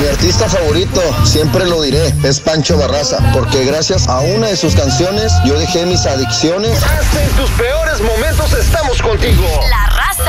Mi artista favorito, siempre lo diré, es Pancho Barraza, porque gracias a una de sus canciones yo dejé mis adicciones. Hasta en tus peores momentos estamos contigo. La